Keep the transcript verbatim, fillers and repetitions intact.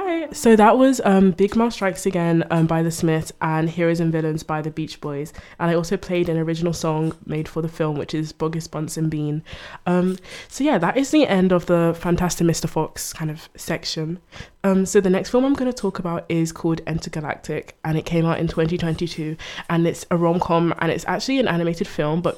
Hi. So that was um, Big Mouth Strikes Again um, by the Smiths and Heroes and Villains by the Beach Boys. And I also played an original song made for the film, which is Bogus Bunsen Bean. Um, so yeah, that is the end of the Fantastic Mister Fox kind of section. Um, so the next film I'm going to talk about is called Intergalactic, and it came out in twenty twenty-two, and it's a rom-com, and it's actually an animated film, but